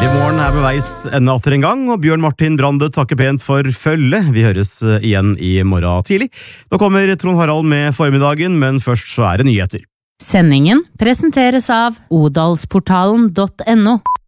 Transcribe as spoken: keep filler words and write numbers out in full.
Morgen er ved veis ende atter en gang, og Bjørn Martin Brande takker pent for følge. Vi høres igjen i morgen tidlig. Nå kommer Trond Harald med formiddagen, men først så er det nyheter. Sendingen presenteres av odalsportalen punktum no.